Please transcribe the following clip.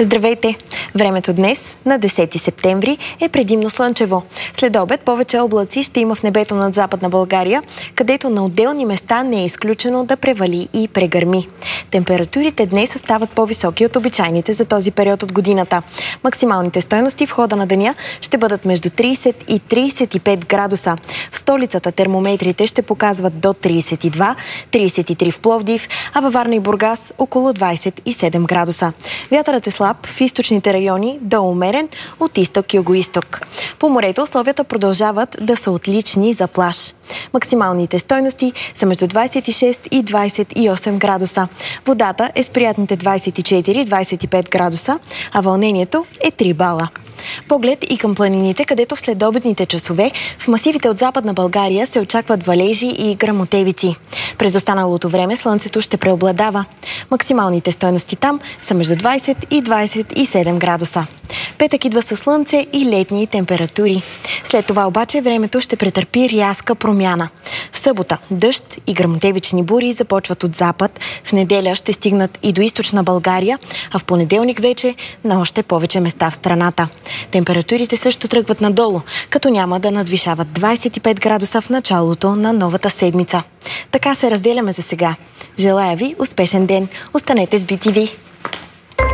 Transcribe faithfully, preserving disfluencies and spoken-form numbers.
Здравейте! Времето днес, на десети септември, е предимно слънчево. След обед повече облаци ще има в небето над Западна България, където на отделни места не е изключено да превали и прегърми. Температурите днес остават по-високи от обичайните за този период от годината. Максималните стойности в хода на деня ще бъдат между трийсет и трийсет и пет градуса. В столицата термометрите ще показват до трийсет и два, трийсет и три в Пловдив, а във Варна и Бургас около двайсет и седем градуса. Вятърът е слаб в източните райони, до умерен от изток и югоизток. По морето условията продължават да са отлични за плаж. Максималните стойности са между двайсет и шест и двайсет и осем градуса. Водата е с приятните двайсет и четири - двайсет и пет градуса, а вълнението е три бала. Поглед и към планините, където в следобедните часове в масивите от Западна България се очакват валежи и гръмотевици. През останалото време слънцето ще преобладава. Максималните стойности там са между двайсет и двайсет и седем градуса. Петък идва със слънце и летни температури. След това обаче времето ще претърпи рязка промяна. В събота дъжд и гръмотевични бури започват от запад, в неделя ще стигнат и до източна България, а в понеделник вече на още повече места в страната. Температурите също тръгват надолу, като няма да надвишават двайсет и пет градуса в началото на новата седмица. Така се разделяме за сега. Желая ви успешен ден! Останете с би ти ви!